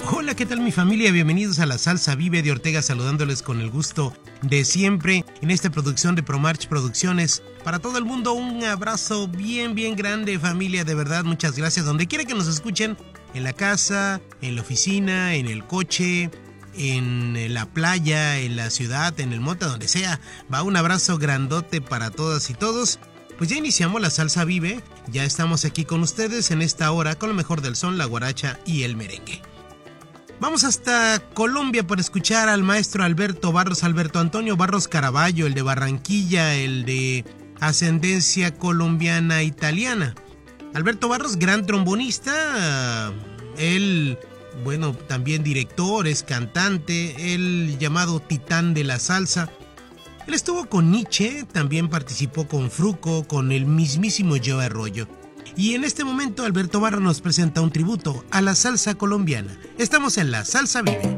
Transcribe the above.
Hola, ¿qué tal mi familia? Bienvenidos a La Salsa Vive de Ortega, saludándoles con el gusto de siempre en esta producción de ProMarch Producciones. Para todo el mundo, un abrazo bien grande, familia, de verdad, muchas gracias. Donde quiera que nos escuchen, en la casa, en la oficina, en el coche, en la playa, en la ciudad, en el monte, donde sea, va un abrazo grandote para todas y todos. Pues ya iniciamos La Salsa Vive, ya estamos aquí con ustedes en esta hora con lo mejor del son, la guaracha y el merengue. Vamos hasta Colombia para escuchar al maestro Alberto Antonio Barros Caraballo, el de Barranquilla, el de ascendencia colombiana italiana. Alberto Barros, gran trombonista, él, bueno, también director, es cantante, el llamado titán de la salsa. Él estuvo con Nietzsche, también participó con Fruco, con el mismísimo Joe Arroyo. Y en este momento Alberto Barros nos presenta un tributo a la salsa colombiana. Estamos en La Salsa Vive.